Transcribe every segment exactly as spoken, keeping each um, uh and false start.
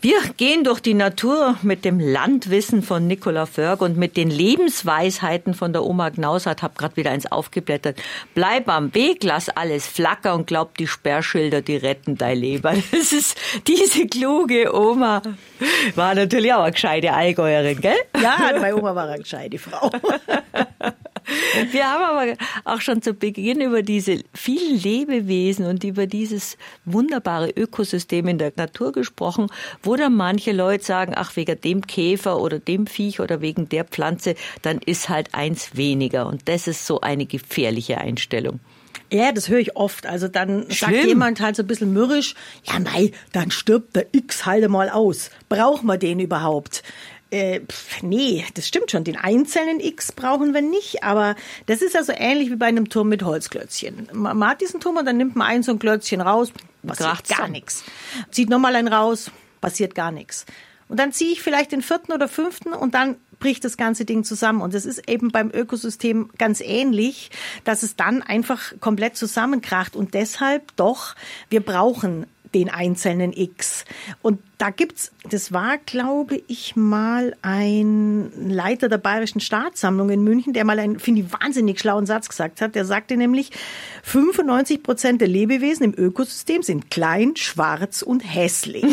Wir gehen durch die Natur mit dem Landwissen von Nicola Förg und mit den Lebensweisheiten von der Oma Knausert. Hab grad wieder eins aufgeblättert. Bleib am Weg, lass alles flackern und glaub, die Sperrschilder, die retten dein Leben. Das ist diese kluge Oma. War natürlich auch eine gescheite Allgäuerin, gell? Ja, meine Oma war eine gescheite Frau. Wir haben aber auch schon zu Beginn über diese vielen Lebewesen und über dieses wunderbare Ökosystem in der Natur gesprochen, wo dann manche Leute sagen, ach, wegen dem Käfer oder dem Viech oder wegen der Pflanze, dann ist halt eins weniger. Und das ist so eine gefährliche Einstellung. Ja, das höre ich oft. Also dann Schlimm. sagt jemand halt so ein bisschen mürrisch, ja mei, dann stirbt der X halt mal aus. Braucht man den überhaupt? Äh, pf, nee, das stimmt schon. Den einzelnen X brauchen wir nicht, aber das ist ja so ähnlich wie bei einem Turm mit Holzklötzchen. Man, man hat diesen Turm und dann nimmt man ein so ein Klötzchen raus, passiert Kracht's gar dann. nichts. Zieht nochmal einen raus, passiert gar nichts. Und dann ziehe ich vielleicht den vierten oder fünften und dann bricht das ganze Ding zusammen. Und das ist eben beim Ökosystem ganz ähnlich, dass es dann einfach komplett zusammenkracht. Und deshalb doch, wir brauchen den einzelnen X. Und da gibt's, das war, glaube ich, mal ein Leiter der Bayerischen Staatssammlung in München, der mal einen, finde ich, wahnsinnig schlauen Satz gesagt hat. Der sagte nämlich, fünfundneunzig Prozent der Lebewesen im Ökosystem sind klein, schwarz und hässlich.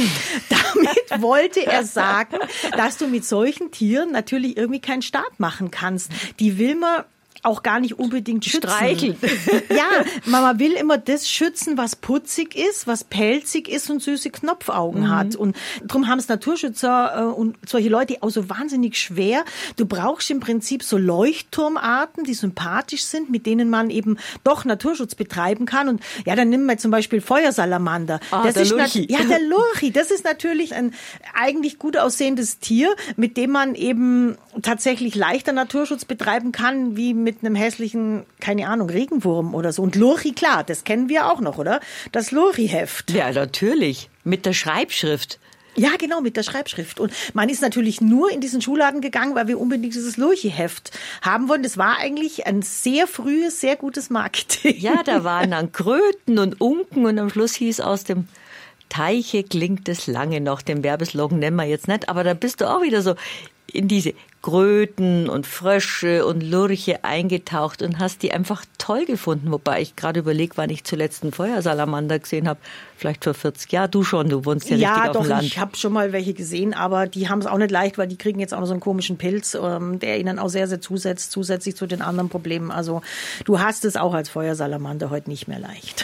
Damit wollte er sagen, dass du mit solchen Tieren natürlich irgendwie keinen Staat machen kannst. Die will man auch gar nicht unbedingt schützen. Streicheln. Ja, Mama will immer das schützen, was putzig ist, was pelzig ist und süße Knopfaugen mhm. hat. Und darum haben es Naturschützer äh, und solche Leute auch so wahnsinnig schwer. Du brauchst im Prinzip so Leuchtturmarten, die sympathisch sind, mit denen man eben doch Naturschutz betreiben kann. Und ja, dann nehmen wir zum Beispiel Feuersalamander. Ah, das der ist Lurchi. Ja, der Lurchi. Das ist natürlich ein eigentlich gut aussehendes Tier, mit dem man eben tatsächlich leichter Naturschutz betreiben kann, wie mit einem hässlichen, keine Ahnung, Regenwurm oder so. Und Lurchi, klar, das kennen wir auch noch, oder? Das Lurchi-Heft. Ja, natürlich. Mit der Schreibschrift. Ja, genau, mit der Schreibschrift. Und man ist natürlich nur in diesen Schuhladen gegangen, weil wir unbedingt dieses Lurchi-Heft haben wollen. Das war eigentlich ein sehr frühes, sehr gutes Marketing. Ja, da waren dann Kröten und Unken und am Schluss hieß aus dem Teiche klingt es lange noch. Den Werbeslogan nennen wir jetzt nicht, aber da bist du auch wieder so in diese Kröten und Frösche und Lurche eingetaucht und hast die einfach toll gefunden. Wobei ich gerade überlege, wann ich zuletzt einen Feuersalamander gesehen habe. Vielleicht vor vierzig Jahren. Du schon, du wohnst ja, ja richtig doch, auf dem Land. Ich habe schon mal welche gesehen, aber die haben es auch nicht leicht, weil die kriegen jetzt auch noch so einen komischen Pilz, ähm, der ihnen auch sehr, sehr zusetzt, zusätzlich zu den anderen Problemen. Also du hast es auch als Feuersalamander heute nicht mehr leicht.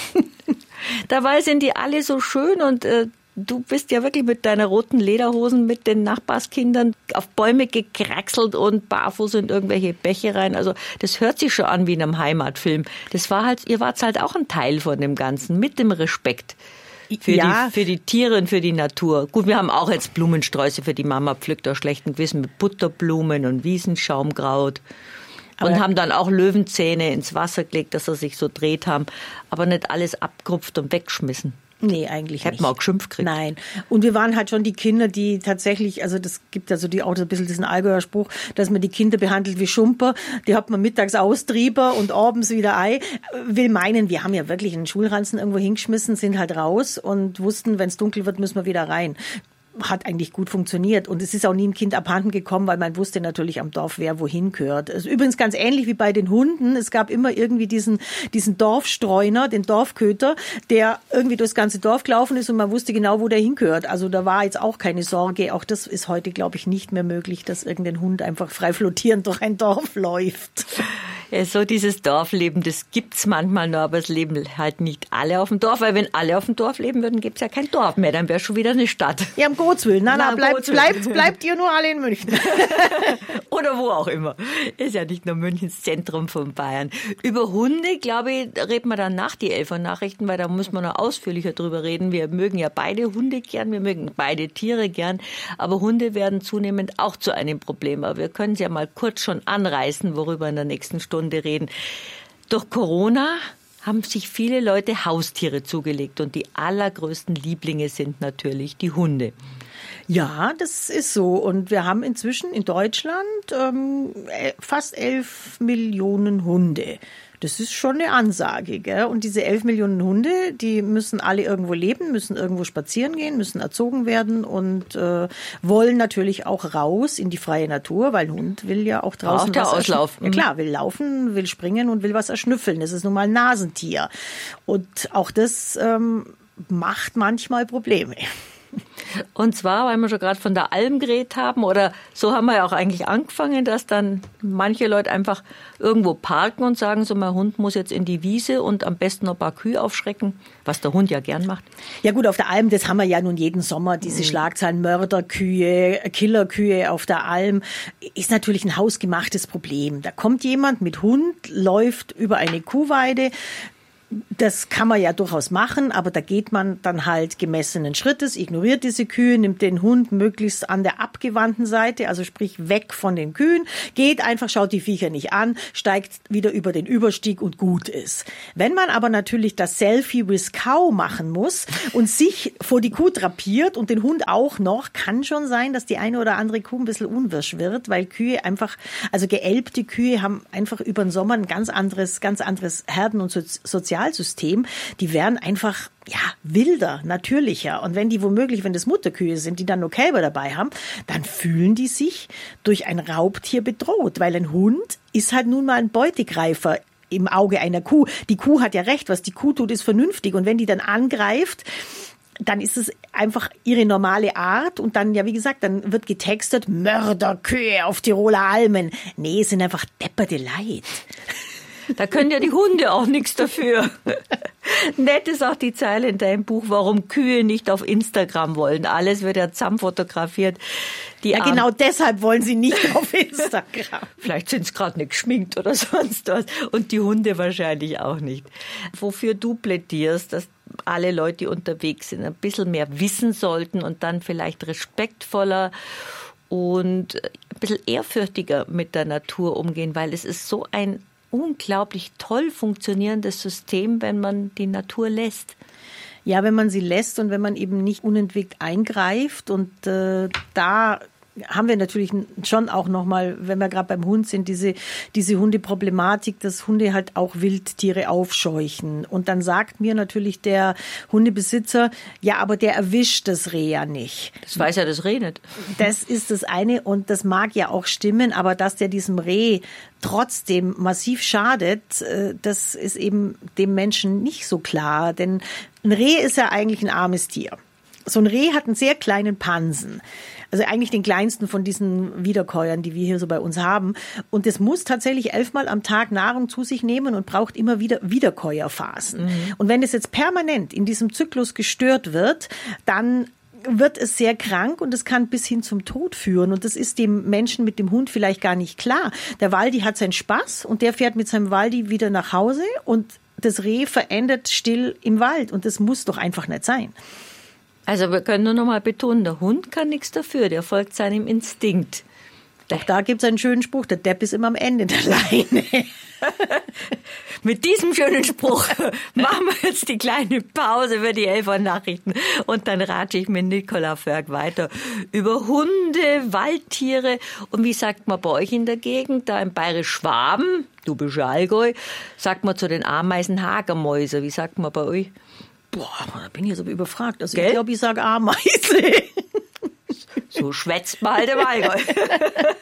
Dabei sind die alle so schön und äh, du bist ja wirklich mit deiner roten Lederhosen mit den Nachbarskindern auf Bäume gekraxelt und barfuß in irgendwelche Bäche rein. Also das hört sich schon an wie in einem Heimatfilm. Das war halt, ihr wart halt auch ein Teil von dem Ganzen mit dem Respekt für, ja. die, für die Tiere und für die Natur. Gut, wir haben auch jetzt Blumensträuße für die Mama pflückt aus schlechtem Gewissen mit Butterblumen und Wiesenschaumkraut. Und aber haben dann auch Löwenzähne ins Wasser gelegt, dass sie sich so dreht haben. Aber nicht alles abgerupft und weggeschmissen. Nee, eigentlich Hätten nicht. wir auch geschimpft gekriegt. Nein. Und wir waren halt schon die Kinder, die tatsächlich, also das gibt also die auch so ein bisschen diesen Allgäuer Spruch, dass man die Kinder behandelt wie Schumper. Die hat man mittags austrieber und abends wieder Ei. Will meinen, wir haben ja wirklich einen Schulranzen irgendwo hingeschmissen, sind halt raus und wussten, wenn es dunkel wird, müssen wir wieder rein. Hat eigentlich gut funktioniert. Und es ist auch nie ein Kind abhanden gekommen, weil man wusste natürlich am Dorf, wer wohin gehört. Es ist übrigens ganz ähnlich wie bei den Hunden. Es gab immer irgendwie diesen, diesen Dorfstreuner, den Dorfköter, der irgendwie durchs ganze Dorf gelaufen ist und man wusste genau, wo der hingehört. Also da war jetzt auch keine Sorge. Auch das ist heute, glaube ich, nicht mehr möglich, dass irgendein Hund einfach frei flottierend durch ein Dorf läuft. Ja, so dieses Dorfleben, das gibt's manchmal noch, aber es leben halt nicht alle auf dem Dorf, weil wenn alle auf dem Dorf leben würden, gibt's ja kein Dorf mehr, dann wäre schon wieder eine Stadt. Ja, am Gottes Willen. Na, na, na bleibt, bleibt, bleibt ihr nur alle in München. Oder wo auch immer. Ist ja nicht nur Münchens Zentrum von Bayern. Über Hunde, glaube ich, reden wir dann nach die Elfer-Nachrichten, weil da muss man noch ausführlicher drüber reden. Wir mögen ja beide Hunde gern, wir mögen beide Tiere gern, aber Hunde werden zunehmend auch zu einem Problem. Aber wir können es ja mal kurz schon anreißen, worüber in der nächsten Stunde reden. Durch Corona haben sich viele Leute Haustiere zugelegt und die allergrößten Lieblinge sind natürlich die Hunde. Ja, das ist so. Und wir haben inzwischen in Deutschland ähm, fast elf Millionen Hunde. Das ist schon eine Ansage, gell? Und diese elf Millionen Hunde, die müssen alle irgendwo leben, müssen irgendwo spazieren gehen, müssen erzogen werden und äh, wollen natürlich auch raus in die freie Natur, weil ein Hund will ja auch draußen auch der was Auslauf. Ja klar, will laufen, will springen und will was erschnüffeln. Das ist nun mal ein Nasentier. Und auch das ähm, macht manchmal Probleme. Und zwar, weil wir schon gerade von der Alm geredet haben, oder so haben wir ja auch eigentlich angefangen, dass dann manche Leute einfach irgendwo parken und sagen, so mein Hund muss jetzt in die Wiese und am besten noch ein paar Kühe aufschrecken, was der Hund ja gern macht. Ja gut, auf der Alm, das haben wir ja nun jeden Sommer, diese mhm. Schlagzeilen, Mörderkühe, Killerkühe auf der Alm, ist natürlich ein hausgemachtes Problem. Da kommt jemand mit Hund, läuft über eine Kuhweide. Das kann man ja durchaus machen, aber da geht man dann halt gemessenen Schrittes, ignoriert diese Kühe, nimmt den Hund möglichst an der abgewandten Seite, also sprich weg von den Kühen, geht einfach, schaut die Viecher nicht an, steigt wieder über den Überstieg und gut ist. Wenn man aber natürlich das Selfie with Cow machen muss und sich vor die Kuh drapiert und den Hund auch noch, kann schon sein, dass die eine oder andere Kuh ein bisschen unwirsch wird, weil Kühe einfach, also geelbte Kühe haben einfach über den Sommer ein ganz anderes, ganz anderes Herden- und Sozial System, die werden einfach ja wilder, natürlicher. Und wenn die womöglich, wenn das Mutterkühe sind, die dann nur Kälber dabei haben, dann fühlen die sich durch ein Raubtier bedroht, weil ein Hund ist halt nun mal ein Beutegreifer im Auge einer Kuh. Die Kuh hat ja recht, was die Kuh tut, ist vernünftig. Und wenn die dann angreift, dann ist es einfach ihre normale Art und dann, ja wie gesagt, dann wird getextet, Mörderkühe auf Tiroler Almen. Nee, es sind einfach depperte Leid. Da können ja die Hunde auch nichts dafür. Nett ist auch die Zeile in deinem Buch, warum Kühe nicht auf Instagram wollen. Alles wird ja zusammen fotografiert. Die ja, genau deshalb wollen sie nicht auf Instagram. Vielleicht sind sie gerade nicht geschminkt oder sonst was. Und die Hunde wahrscheinlich auch nicht. Wofür du plädierst, dass alle Leute, die unterwegs sind, ein bisschen mehr wissen sollten und dann vielleicht respektvoller und ein bisschen ehrfürchtiger mit der Natur umgehen, weil es ist so ein unglaublich toll funktionierendes System, wenn man die Natur lässt. Ja, wenn man sie lässt und wenn man eben nicht unentwegt eingreift und äh, da haben wir natürlich schon auch nochmal, wenn wir gerade beim Hund sind, diese, diese Hundeproblematik, dass Hunde halt auch Wildtiere aufscheuchen. Und dann sagt mir natürlich der Hundebesitzer, ja, aber der erwischt das Reh ja nicht. Das weiß ja das Reh nicht. Das ist das eine und das mag ja auch stimmen, aber dass der diesem Reh trotzdem massiv schadet, das ist eben dem Menschen nicht so klar. Denn ein Reh ist ja eigentlich ein armes Tier. So ein Reh hat einen sehr kleinen Pansen. Also eigentlich den kleinsten von diesen Wiederkäuern, die wir hier so bei uns haben. Und es muss tatsächlich elfmal am Tag Nahrung zu sich nehmen und braucht immer wieder Wiederkäuerphasen. Mhm. Und wenn es jetzt permanent in diesem Zyklus gestört wird, dann wird es sehr krank und es kann bis hin zum Tod führen. Und das ist dem Menschen mit dem Hund vielleicht gar nicht klar. Der Waldi hat seinen Spaß und der fährt mit seinem Waldi wieder nach Hause und das Reh verendet still im Wald. Und das muss doch einfach nicht sein. Also wir können nur noch mal betonen, der Hund kann nichts dafür, der folgt seinem Instinkt. Auch da gibt es einen schönen Spruch, der Depp ist immer am Ende der Leine. Mit diesem schönen Spruch machen wir jetzt die kleine Pause für die Elfer-Nachrichten und dann rate ich mit Nicola Förg weiter über Hunde, Waldtiere und wie sagt man bei euch in der Gegend, da im Bayerisch-Schwaben, du bist ja Allgäu, sagt man zu den Ameisen Hagermäuse, wie sagt man bei euch? Boah, da bin ich jetzt aber überfragt. Also Gell? ich glaube, ich sage Ameise. So schwätzt man halt im Allgäu.